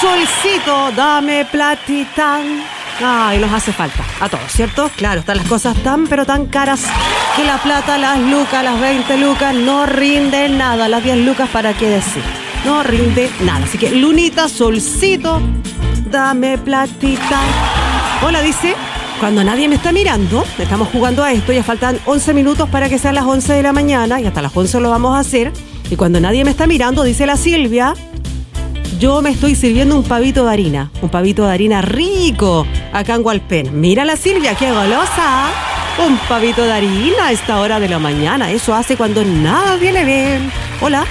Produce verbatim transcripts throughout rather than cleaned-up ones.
solcito, dame platita. Ay, nos hace falta a todos, ¿cierto? Claro, están las cosas tan pero tan caras que la plata, las lucas, las veinte lucas no rinden nada. Las diez lucas, ¿para qué decir? No rinde nada. Así que lunita, solcito, dame platita. Hola, dice, cuando nadie me está mirando, estamos jugando a esto, ya faltan once minutos para que sean las once de la mañana y hasta las once lo vamos a hacer. Y cuando nadie me está mirando, dice la Silvia, yo me estoy sirviendo un pavito de harina, un pavito de harina rico acá en Hualpén. Mira la Silvia, qué golosa. Un pavito de harina a esta hora de la mañana. Eso hace cuando nadie le ve. Hola.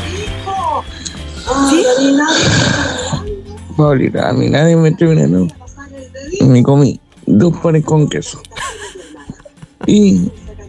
¿Sí? Paulita, a mí nadie me está mirando. Me comí dos panes con queso. Y,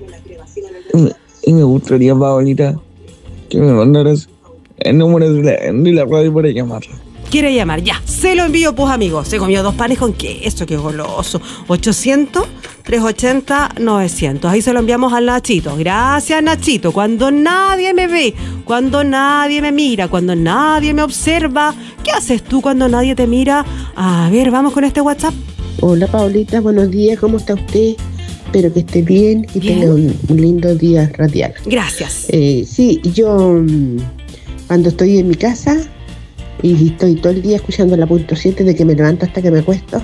y me gustaría, Paulita, que me mandaras el número de la, de la radio para llamarla. Quiere llamar, ya, se lo envío, pues amigos. Se comió dos panes con queso, qué goloso. ochocientos, trescientos ochenta, novecientos. Ahí se lo enviamos al Nachito. Gracias, Nachito. Cuando nadie me ve, cuando nadie me mira, cuando nadie me observa, ¿qué haces tú cuando nadie te mira? A ver, vamos con este WhatsApp. Hola, Paulita, buenos días, ¿cómo está usted? Espero que esté bien y bien. tenga un, un lindo día radial. Gracias. Eh, sí, yo cuando estoy en mi casa y estoy todo el día escuchando la punto siete de que me levanto hasta que me acuesto,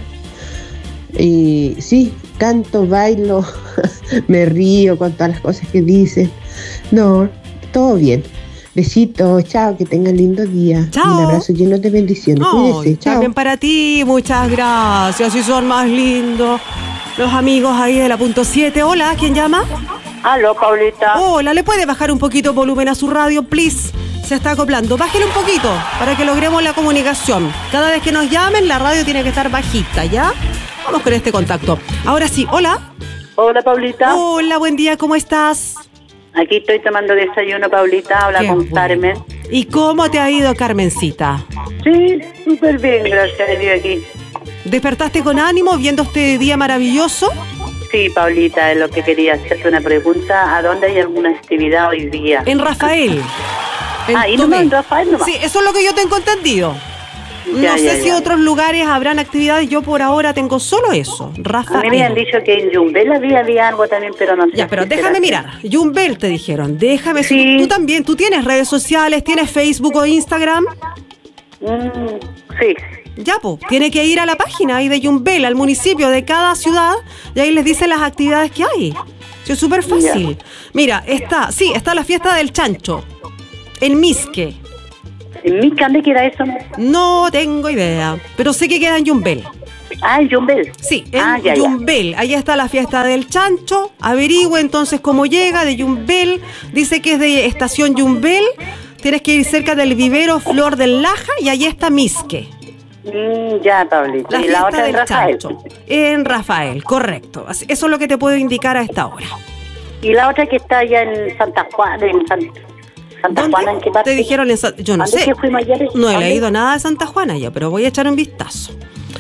y sí, canto, bailo, me río con todas las cosas que dicen. No, todo bien. Besitos, chao, que tengan lindo día. Chao. Un abrazo lleno de bendiciones. Oh, Cuídese, chao. También para ti, muchas gracias. Y son más lindos los amigos ahí de la punto siete. Hola, ¿quién llama? Aló, Paulita. Hola, ¿le puede bajar un poquito el volumen a su radio, please? Se está acoplando. Bájele un poquito para que logremos la comunicación. Cada vez que nos llamen, la radio tiene que estar bajita, ¿ya? Vamos con este contacto. Ahora sí, hola. Hola, Paulita. Hola, buen día, ¿cómo estás? Aquí estoy tomando desayuno, Paulita. Habla Qué con bueno. Carmen. ¿Y cómo te ha ido, Carmencita? Sí, súper bien, gracias a Dios aquí. ¿Despertaste con ánimo viendo este día maravilloso? Sí, Paulita, es lo que quería hacerte una pregunta. ¿A dónde hay alguna actividad hoy día? En Rafael. En Ah, y Tomé. nomás en Rafael nomás. Sí, eso es lo que yo tengo entendido. Ya, no ya, sé si ya. otros lugares habrán actividades. Yo por ahora tengo solo eso. A mí Rafael. me han dicho que en Yumbel había, había algo también, pero no sé. Ya, pero si déjame será mirar. Yumbel te dijeron. Déjame. Sí. Tú, tú también. ¿Tú tienes redes sociales? ¿Tienes Facebook o Instagram? así. Mm, sí. Ya, pues. Tiene que ir a la página ahí de Yumbel, al municipio de cada ciudad, y ahí les dicen las actividades que hay. Sí, es súper fácil. Ya. Mira, está, sí, está la fiesta del chancho. En Misque. ¿En mi dónde queda eso? No tengo idea, pero sé que queda en Yumbel. Ah, en Yumbel. Sí, en Ah, ya, ya. Yumbel. Ahí está la fiesta del chancho. Averigüe entonces cómo llega de Yumbel. Dice que es de estación Yumbel. Tienes que ir cerca del vivero Flor del Laja y allí está Misque. Mm, ya, Paulita. La y fiesta la otra en del Rafael. chancho. En Rafael, correcto. Así- Eso es lo que te puedo indicar a esta hora. Y la otra que está allá en Santa Juana, en San- Santa ¿Dónde? Juana, ¿en qué parte? Te dijeron en Sa- yo no ¿Dónde sé. que fuimos ayer? No he ¿Dónde? leído nada de Santa Juana yo, pero voy a echar un vistazo.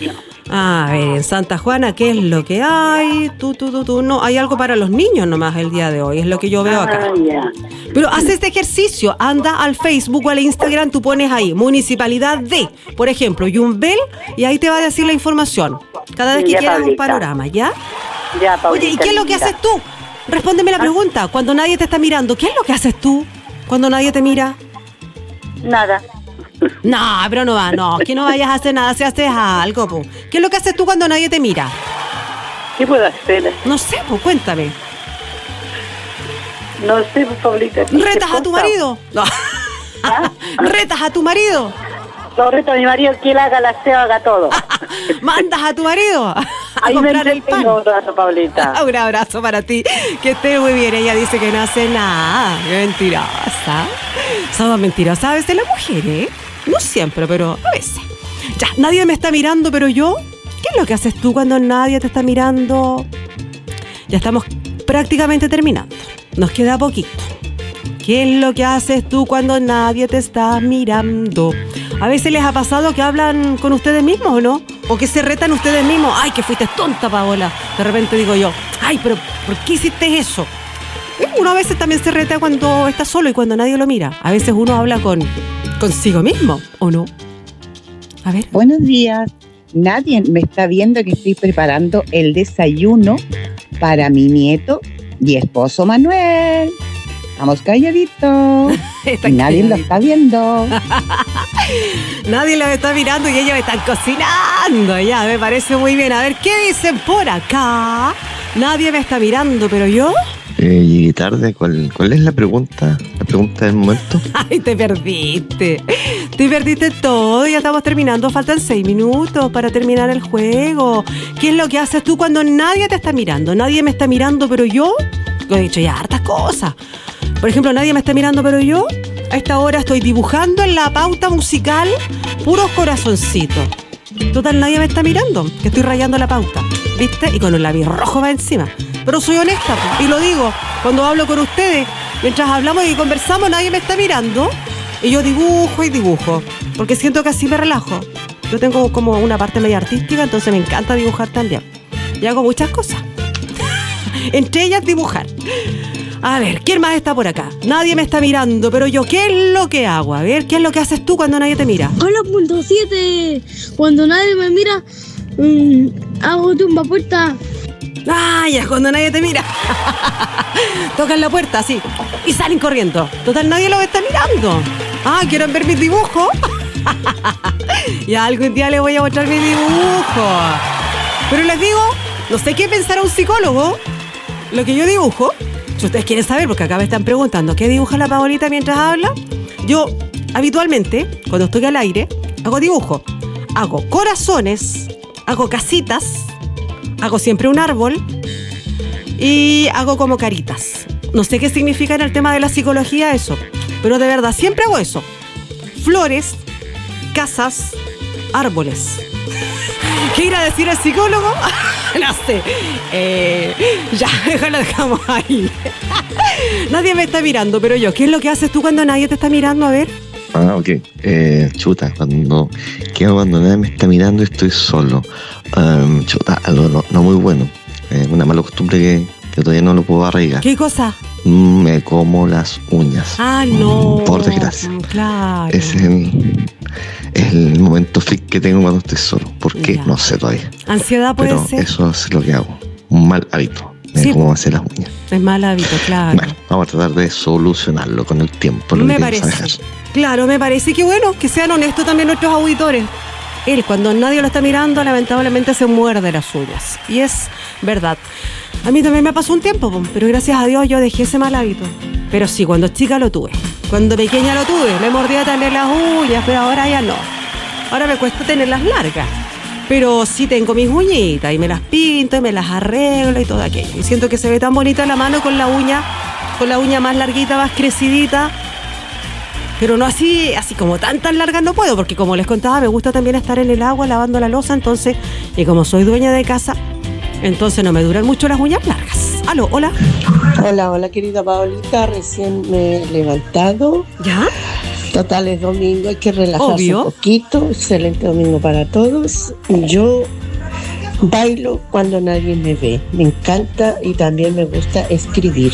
A ver, en Santa Juana, ¿qué es lo que hay? Tú, tú, tú, tú. No, hay algo para los niños nomás el día de hoy, es lo que yo veo acá. Ah, ya. Pero haz este ejercicio, anda al Facebook o al Instagram, tú pones ahí, Municipalidad de, por ejemplo, Yumbel, y ahí te va a decir la información. Cada vez que Ya, quieras un Paulita. panorama, ¿ya? Ya, Paulita. Oye, ¿y qué es lo que linda. haces tú? Respóndeme la pregunta, cuando nadie te está mirando, ¿qué es lo que haces tú cuando nadie te mira? Nada. No, pero no va, no, que no vayas a hacer nada si haces algo, po. ¿Qué es lo que haces tú cuando nadie te mira? ¿Qué puedo hacer? No sé, pues cuéntame. No sé, Paulita. ¿Retas a tu marido? No. ¿Ah? ¿Retas a tu marido? Lo reto a mi marido que él haga la aseo, haga todo. ¿Mandas a tu marido a Ahí me comprar el pan? entretengo un rato, Paulita. Un abrazo para ti, que esté muy bien. Ella dice que no hace nada. Qué mentirosa. Somos mentirosas a veces las mujeres, ¿eh? No siempre, pero a veces. Ya, nadie me está mirando, pero yo, ¿qué es lo que haces tú cuando nadie te está mirando? Ya estamos prácticamente terminando. Nos queda poquito. ¿Qué es lo que haces tú cuando nadie te está mirando? A veces les ha pasado que hablan con ustedes mismos, ¿o no? O que se retan ustedes mismos. ¡Ay, que fuiste tonta, Paola! De repente digo yo, ¡ay, pero ¿por qué hiciste eso? Uno a veces también se reta cuando está solo y cuando nadie lo mira. A veces uno habla con consigo mismo, ¿o no? A ver. Buenos días. Nadie me está viendo que estoy preparando el desayuno para mi nieto y esposo Manuel. Vamos calladitos. Está Y nadie lo calladito. está viendo. Nadie los está mirando y ellos están cocinando. Ya, me parece muy bien. A ver, ¿qué dicen por acá? Nadie me está mirando, pero yo... Eh, llegué tarde. ¿Cuál, ¿Cuál es la pregunta? La pregunta del momento. Ay, te perdiste. Te perdiste todo. Ya estamos terminando. Faltan seis minutos para terminar el juego. ¿Qué es lo que haces tú cuando nadie te está mirando? Nadie me está mirando, pero yo... Lo he dicho ya hartas cosas. Por ejemplo, nadie me está mirando, pero yo a esta hora estoy dibujando en la pauta musical puros corazoncitos. Total, nadie me está mirando, que estoy rayando la pauta, ¿viste? Y con un lápiz rojo va encima. Pero soy honesta, po, y lo digo, cuando hablo con ustedes, mientras hablamos y conversamos, nadie me está mirando, y yo dibujo y dibujo, porque siento que así me relajo. Yo tengo como una parte media artística, entonces me encanta dibujar también. Y hago muchas cosas. Entre ellas dibujar. A ver, ¿quién más está por acá? Nadie me está mirando, pero yo, ¿qué es lo que hago? A ver, ¿qué es lo que haces tú cuando nadie te mira? Hola, punto siete. Cuando nadie me mira, mmm, hago tumba puerta. Ah, ya, cuando nadie te mira. Tocan la puerta, así, y salen corriendo. Total, nadie los está mirando. Ah, ¿quieren ver mis dibujos? Ya algún día les voy a mostrar mis dibujos. Pero les digo, no sé qué pensará un psicólogo, lo que yo dibujo. Si ustedes quieren saber, porque acá me están preguntando ¿qué dibuja la Paolita mientras habla? Yo, habitualmente, cuando estoy al aire, hago dibujo. Hago corazones, hago casitas, hago siempre un árbol y hago como caritas. No sé qué significa en el tema de la psicología eso, pero de verdad, siempre hago eso. Flores, casas, árboles. ¿Qué irá a decir el psicólogo? No sé. Eh, ya, lo dejamos ahí. Nadie me está mirando, pero yo, ¿qué es lo que haces tú cuando nadie te está mirando? A ver. Ah, ok. Eh, chuta, cuando... ¿Qué hago cuando nadie me está mirando y estoy solo? Um, chuta, algo no, no muy bueno. Eh, una mala costumbre que, que todavía no lo puedo arraigar. ¿Qué cosa? Mm, Me como las uñas. Ah, no. Mm, Por desgracia. Mm, Claro. Es el, es el momento freak que tengo cuando estoy solo. ¿Por qué? Ya. No sé todavía. Ansiedad puede Pero ser. eso es lo que hago. Un mal hábito. Me Sí. como hacer las uñas. Es mal hábito, claro. Bueno, vamos a tratar de solucionarlo con el tiempo. Lo Me que pienso parece. dejar. Claro, me parece que bueno, que sean honestos también nuestros auditores. Él, cuando nadie lo está mirando, lamentablemente se muerde las uñas. Y es verdad. A mí también me pasó un tiempo, po, pero gracias a Dios yo dejé ese mal hábito. Pero sí, cuando chica lo tuve. Cuando pequeña lo tuve. Me mordía también las uñas, pero ahora ya no. Ahora me cuesta tenerlas largas. Pero sí tengo mis uñitas y me las pinto y me las arreglo y todo aquello. Y siento que se ve tan bonita la mano con la uña, con la uña más larguita, más crecidita. Pero no así, así como tan tan largas no puedo, porque como les contaba, me gusta también estar en el agua lavando la loza, entonces, y como soy dueña de casa, entonces no me duran mucho las uñas largas. Aló, hola. Hola, hola querida Paolita, recién me he levantado. ¿Ya? Total, es domingo, hay que relajarse Obvio. un poquito. Excelente domingo para todos. Yo bailo cuando nadie me ve. Me encanta y también me gusta escribir.